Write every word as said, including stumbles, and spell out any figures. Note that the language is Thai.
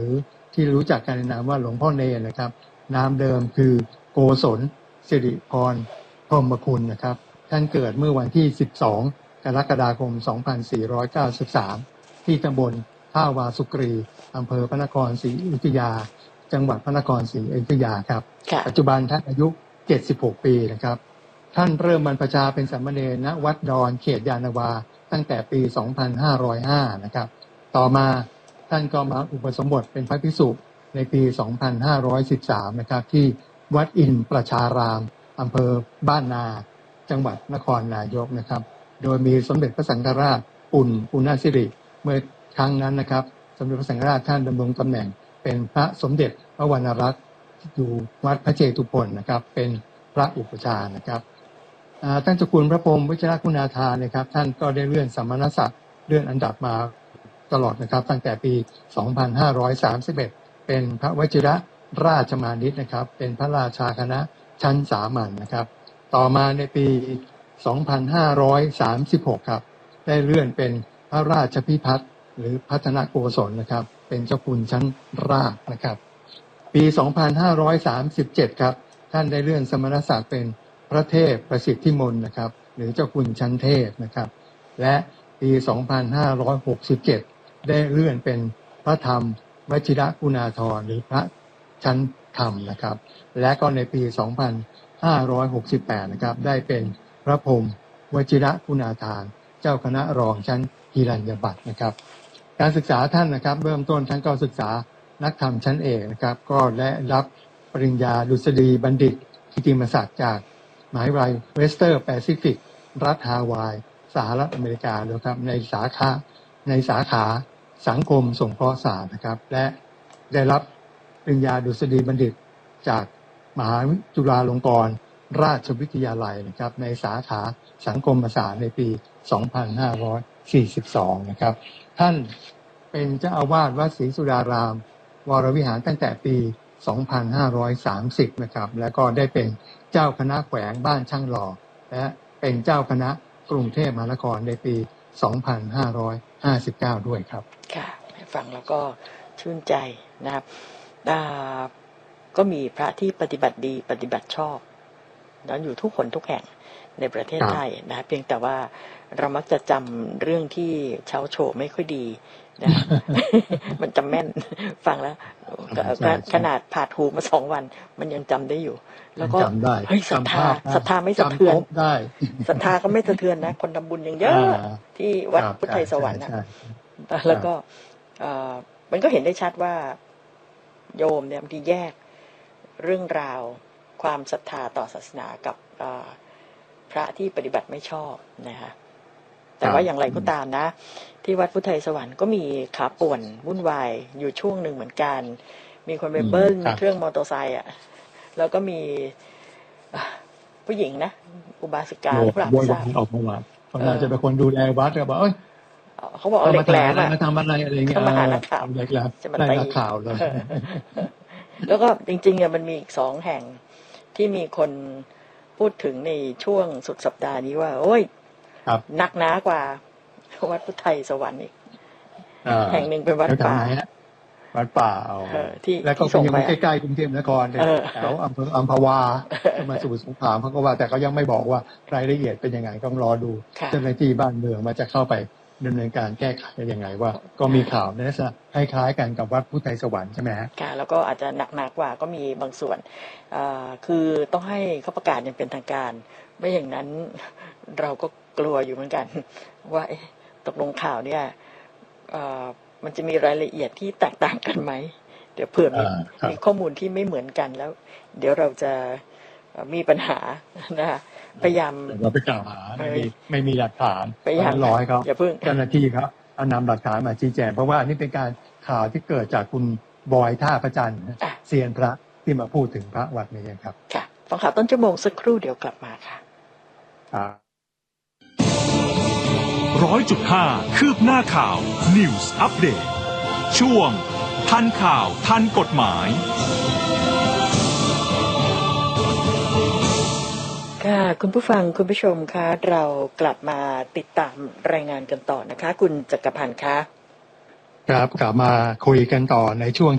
รือที่รู้จักกันในนามว่าหลวงพ่อเนรนะครับนามเดิมคือโกศลสิริพรพรหมคุณนะครับท่านเกิดเมื่อวันที่สิบสองกรกฎาคมสองพันสี่ร้อยเก้าสิบสามที่ตำบลท่าวาสุกรีอำเภอพระนครศรีอยุธยาจังหวัดพระนครศรีอยุธยาครับปัจจุบันท่านอายุเจ็ดสิบหกปีนะครับท่านเริ่มบรรพชาเป็นสามเณรณวัดดอนเขตยานาวาตั้งแต่ปีสองพันห้าร้อยห้านะครับต่อมาท่านก็มาอุปสมบทเป็นพระภิกษุในปีสองพันห้าร้อยสิบสามนะครับที่วัดอินทร์ประชารามอำเภอบ้านนาจังหวัดนครนายกนะครับโดยมีสมเด็จพระสังฆราชปุ่นปุณณสิริเมื่อครั้งนั้นนะครับสมเด็จพระสังฆราชท่านดำรงตำแหน่งเป็นพระสมเด็จพระวรรณรัตน์อยู่วัดพระเจตุพนนะครับเป็นพระอุปชานะครับท่านเจ้าคุณพระพรหมวชิรคุณาภรณ์นะครับท่านก็ได้เลื่อนสมณศักดิ์เลื่อนอันดับมาตลอดนะครับตั้งแต่ปีสองพันห้าร้อยสามสิบเอ็ดเป็นพระวชิรราชมานิตนะครับเป็นพระราชาคณะชั้นสามัญนะครับต่อมาในปีสองพันห้าร้อยสามสิบหกครับได้เลื่อนเป็นพระราชพิพัฒน์หรือพัฒนโกศลนะครับเป็นเจ้าคุณชั้นราชนะครับปีสองพันห้าร้อยสามสิบเจ็ดครับท่านได้เลื่อนสมณศักดิ์เป็นพระเทพประสิทธิมนต์นะครับหรือเจ้าคุณชั้นเทพนะครับและปีสองพันห้าร้อยหกสิบเจ็ดได้เลื่อนเป็นพระธรรมวชิรคุณาภรณ์หรือพระชั้นธรรมนะครับและก็ในปีสองพันห้าร้อยหกสิบแปดนะครับได้เป็นพระพรหมวชิรคุณาภรณ์เจ้าคณะรองชั้นหิรัญญบัตรนะครับการศึกษาท่านนะครับเริ่มต้นท่านก็ศึกษานักธรรมชั้นเอกนะครับก็ได้รับปริญญาดุษฎีบัณฑิตกิตติมศักดิ์จากมหาวิทยาลัยเวสเตอร์แปซิฟิกรัฐฮาวายสหรัฐอเมริกานะครับในสาขาในสาขาสังคมสงเคราะห์ศาสตร์นะครับและได้รับปริญญาดุษฎีบัณฑิตจากมหาจุฬาลงกรณราชวิทยาลัยนะครับในสาขาสังคมศาสตร์ในปีสองพันห้าร้อยสี่สิบสองนะครับท่านเป็นเจ้าอาวาสวัดศรีสุดารามวรวิหารตั้งแต่ปีสองพันห้าร้อยสามสิบนะครับแล้วก็ได้เป็นเจ้าคณะแขวงบ้านช่างหล่อและเป็นเจ้าคณะกรุงเทพมหานครในปีสองพันห้าร้อยห้าสิบเก้าด้วยครับค่ะฟังแล้วก็ชื่นใจนะครับก็มีพระที่ปฏิบัติดีปฏิบัติชอบนั้นอยู่ทุกคนทุกแห่งในประเทศไทยนะเพียงแต่ว่าเรามักจะจำเรื่องที่เช้าโชว์ไม่ค่อยดีนะมันจำแม่นฟังแล้วขนาดผ่าหูมาสองวันมันยังจำได้อยู่แล้วก็เฮ้ยศรัทธาศรัทธาไม่สะเทือนได้ศรัทธาก็ไม่สะเทือนนะคนทำบุญยังเยอะที่วัดพุทธไทยสวรรค์นะแล้วก็มันก็เห็นได้ชัดว่าโยมเนี่ยบางทีแยกเรื่องราวความศรัทธาต่อศาสนากับพระที่ปฏิบัติไม่ชอบนะคะแต่ว่าอย่างไรก็ตามนะที่วัดพุทธไทยสวรรค์ก็มีขาป่วนวุ่นวายอยู่ช่วงหนึ่งเหมือนกันมีคนไปเบิ้ลเครื่องมอเตอร์ไซค์อ่ะแล้วก็มีผู้หญิงนะอุบาสิกาหรือเปล่าไม่ทราบออกมาว่าคนเราจะเป็นคนดูแลวัดก็บอกเอ้ยเขาบอกเอาเหล็กแหลมมาทำอะไรอะไรเงี้ยมาหานักข่าวเหล็กแหลมได้นักข่าวเลยแล้วก็จริงๆเนี่ยมันมีอีกสองแห่งที่มีคนพูดถึงในช่วงสุดสัปดาห์นี้ว่าโอ้ยหนักหนากว่าวัดพุทธไทยสวรรค์อีกแห่งหนึ่งเป็นวัดป่าวัดป่าที่แล้วก็ยังไม่ใกล้ๆกรุงเทพนครแถวอำเภออัมพวามาสู่สงขลาเขาก็ว่าแต่เขายังไม่บอกว่ารายละเอียดเป็นยังไงต้องรอดูเจ้าหน้าที่บ้านเมืองมาจะเข้าไปดำเนินการแก้ไขยังไงว่าก็มีข่าวในลักษณะคล้ายๆกันกับวัดพุทธไทยสวรรค์ใช่ไหมฮะค่ะแล้วก็อาจจะหนักหนากว่าก็มีบางส่วนคือต้องให้เขาประกาศอย่างเป็นทางการไม่อย่างนั้นเราก็กลัวอยู่เหมือนกันว่าตกลงข่าวเนี่ยมันจะมีรายละเอียดที่แตกต่างกันไหมเดี๋ยวเผื่อมีมีข้อมูลที่ไม่เหมือนกันแล้วเดี๋ยวเราจะมีปัญหานะคะพยายามเราไปกล่าวหาไม่มีไม่มีหลักฐานพยายามรอให้เขาอย่าเพิ่งเจ้าหน้าที่ครับเอานำหลักฐานมาชี้แจงเพราะว่านี่เป็นการข่าวที่เกิดจากคุณบอยท่าพระจันทร์เซียนพระที่มาพูดถึงพระวัดนี้ครับค่ะฟังข่าวต้นชั่วโมงสักครู่เดี๋ยวกลับมาค่ะร้อยจุดห้าคืบหน้าข่าว News Update ช่วงทันข่าวทันกฎหมายค่ะคุณผู้ฟังคุณผู้ชมคะเรากลับมาติดตามรายงานกันต่อนะคะคุณจักรพันธ์คะครับกลับมาคุยกันต่อในช่วง